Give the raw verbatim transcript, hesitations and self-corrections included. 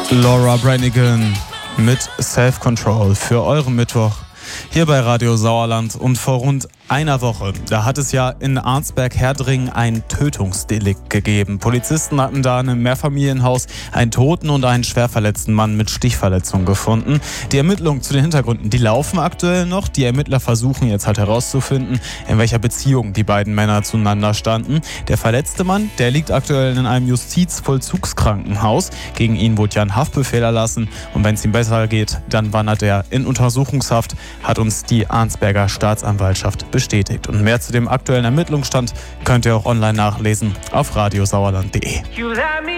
Laura Branigan mit Self-Control für euren Mittwoch hier bei Radio Sauerland. Und vor rund einer Woche, da hat es ja in Arnsberg-Herdringen ein Tötungsdelikt gegeben. Polizisten hatten da in einem Mehrfamilienhaus einen toten und einen schwer verletzten Mann mit Stichverletzung gefunden. Die Ermittlungen zu den Hintergründen, die laufen aktuell noch. Die Ermittler versuchen jetzt halt herauszufinden, in welcher Beziehung die beiden Männer zueinander standen. Der verletzte Mann, der liegt aktuell in einem Justizvollzugskrankenhaus. Gegen ihn wurde ja ein Haftbefehl erlassen. Und wenn es ihm besser geht, dann wandert er in Untersuchungshaft, hat uns die Arnsberger Staatsanwaltschaft bestätigt. Und mehr zu dem aktuellen Ermittlungsstand könnt ihr auch online nachlesen auf radiosauerland punkt de.